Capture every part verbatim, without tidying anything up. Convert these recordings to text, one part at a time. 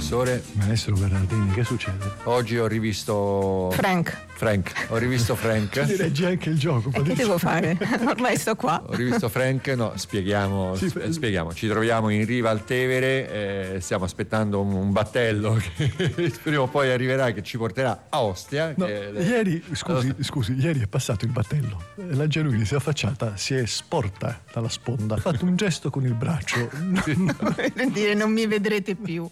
professore. Maestro Bernardini, che succede? Oggi ho rivisto Frank. Frank, ho rivisto Frank. Ti leggi anche il gioco. E che devo fare? Ormai sto qua. Ho rivisto Frank, no, spieghiamo, sì, sp- spieghiamo. Ci troviamo in riva al Tevere, eh, stiamo aspettando un, un battello che prima o poi arriverà, che ci porterà a Ostia. No, che ieri, scusi, scusi, ieri è passato il battello. La Genuini si è affacciata, si è sporta dalla sponda, ha fatto un gesto con il braccio. Per dire non mi vedrete più.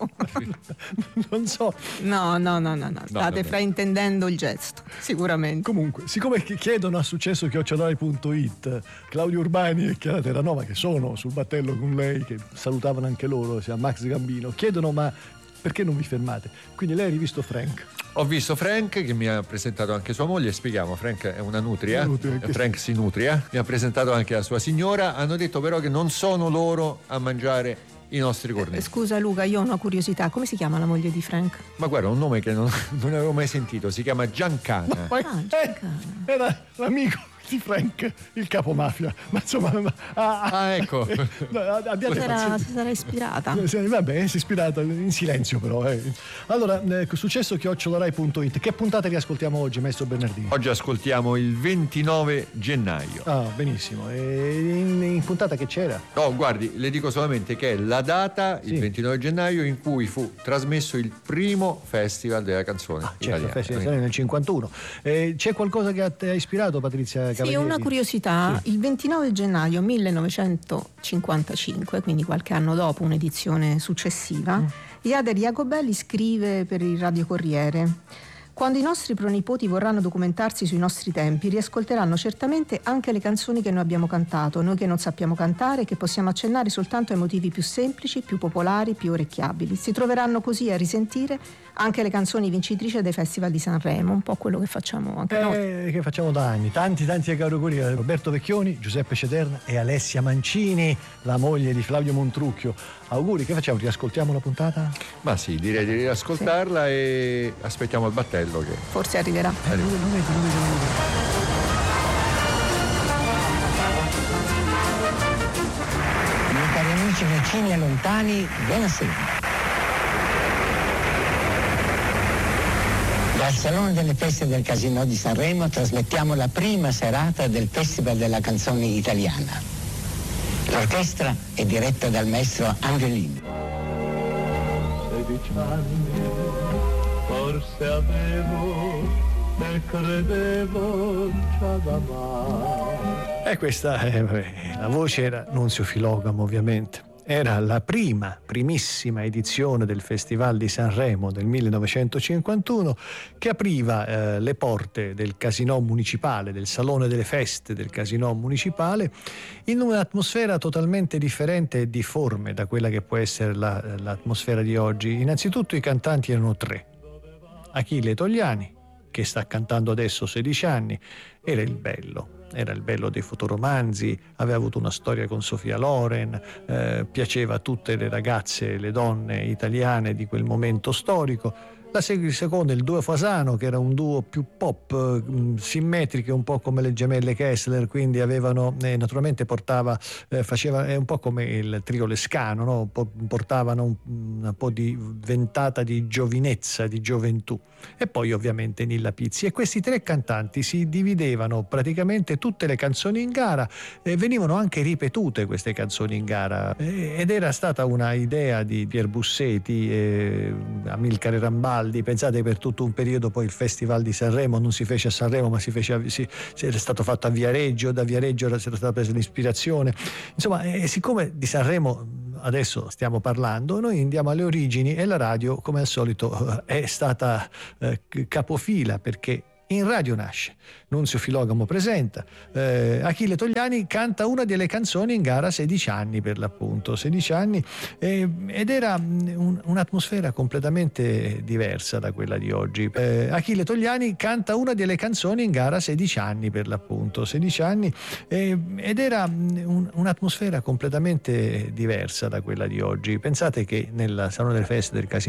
Non so. No, no, no, no, no. State vabbè. fraintendendo il gesto, sicuramente. Comunque, siccome chiedono a successo chiocciorai punto it Claudio Urbani e Chiara Terranova, che sono sul battello con lei, che salutavano anche loro, sia Max Gambino, chiedono ma perché non vi fermate? Quindi lei ha rivisto Frank. Ho visto Frank che mi ha presentato anche sua moglie, spieghiamo, Frank è una nutria, Nutria, che- Frank si nutria, mi ha presentato anche la sua signora, hanno detto però che non sono loro a mangiare i nostri Eh, cornetti. Scusa Luca, io ho una curiosità. Come si chiama la moglie di Frank? Ma guarda, un nome che non, non avevo mai sentito, si chiama Giancana. Poi, Ah, eh, Giancana. era l'amico di Frank, il capo mafia. Ma insomma, ma- ah, Ah, ecco. no, abbiate Si sarà, pazienza. si sarà ispirata. Eh, sì, vabbè, si è ispirata in silenzio però. Eh. Allora, eh, successo chiocciorai punto it. Che puntata riascoltiamo oggi, maestro Bernardini? Oggi ascoltiamo il ventinove gennaio. Ah, benissimo. E in, in puntata che c'era? Oh, guardi, le dico solamente che è la data, il Sì. ventinove gennaio, in cui fu trasmesso il primo festival della canzone Ah, certo, italiana. Festival Italiano nel cinquantuno. Eh, c'è qualcosa che ha- ti ha ispirato, Patrizia Sì, Cavalieri? una curiosità, il ventinove gennaio millenovecentocinquantacinque, quindi qualche anno dopo, un'edizione successiva, Iader Jacobelli scrive per il Radio Corriere: quando i nostri pronipoti vorranno documentarsi sui nostri tempi, riascolteranno certamente anche le canzoni che noi abbiamo cantato, noi che non sappiamo cantare e che possiamo accennare soltanto ai motivi più semplici, più popolari, più orecchiabili. Si troveranno così a risentire anche le canzoni vincitrici dei festival di Sanremo, un po' quello che facciamo anche noi. Eh, che facciamo da anni, tanti tanti auguri a Roberto Vecchioni, Giuseppe Cederna e Alessia Mancini, la moglie di Flavio Montrucchio. Auguri, che facciamo? Riascoltiamo la puntata? Ma sì, direi di riascoltarla e aspettiamo il battello che Forse arriverà. Eh, lo vedi, lo vedi, lo vedi. Miei cari amici vicini e lontani, buonasera. Dal Salone delle Feste del Casinò di Sanremo trasmettiamo la prima serata del Festival della Canzone Italiana. L'orchestra è diretta dal maestro Angelini. sedici anni, forse avevo, ne credevo già da mai. E questa, eh, vabbè, la voce era Nunzio Filogamo, ovviamente. Era la prima, primissima edizione del Festival di Sanremo del millenovecentocinquantuno, che apriva eh, le porte del Casinò municipale, del Salone delle Feste del Casinò municipale, in un'atmosfera totalmente differente e difforme da quella che può essere la, l'atmosfera di oggi. Innanzitutto i cantanti erano tre. Achille Togliani, che sta cantando adesso sedici anni, era il bello. Era il bello dei fotoromanzi, aveva avuto una storia con Sofia Loren, eh, piaceva a tutte le ragazze, le donne italiane di quel momento storico. La segue il secondo, il duo Fasano, che era un duo più pop, mh, simmetriche, un po' come le gemelle Kessler, quindi avevano, eh, naturalmente portava, eh, faceva, è un po' come il trio Lescano, no? Po- portavano un, un po' di ventata di giovinezza, di gioventù. E poi ovviamente Nilla Pizzi. E questi tre cantanti si dividevano praticamente tutte le canzoni in gara, e venivano anche ripetute queste canzoni in gara, e, ed era stata una idea di Pier Bussetti, eh, Amilcare Rambaldi. Pensate, per tutto un periodo poi il Festival di Sanremo non si fece a Sanremo, ma si fece a, si, si era stato fatto a Viareggio, da Viareggio era, era stata presa l'ispirazione. Insomma, e siccome di Sanremo adesso stiamo parlando, noi andiamo alle origini, e la radio, come al solito, è stata eh, capofila, perché in radio nasce. Nunzio Filogamo presenta, eh, Achille Togliani canta una delle canzoni in gara, sedici anni per l'appunto, sedici anni, eh, ed era un, un'atmosfera completamente diversa da quella di oggi. Eh, Achille Togliani canta una delle canzoni in gara, sedici anni per l'appunto, sedici anni, eh, ed era un, un'atmosfera completamente diversa da quella di oggi. Pensate che nel Salone delle Feste del Casinò